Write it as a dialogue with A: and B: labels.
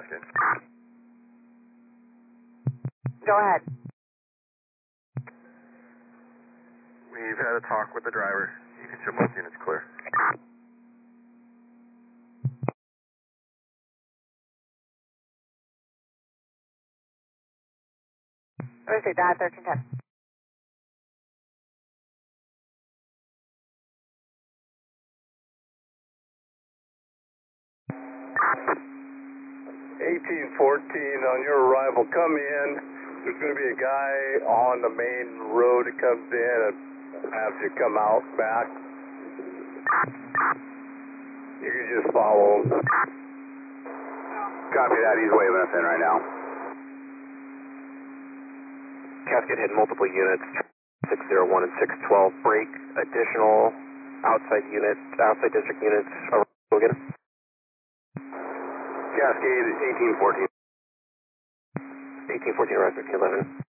A: Cascade.
B: Go ahead.
A: We've had a talk with the driver. You can show both units clear.
B: What is it, Dad? 1310.
C: On your arrival, come in. There's going to be a guy on the main road that comes in and has you come out back. You can just follow him.
D: Copy that. He's waving us in right now.
E: Cascade hit multiple units, 601 and 612. Break additional outside district units. Go get him.
D: Cascade 1814.
E: 1814, right, 11.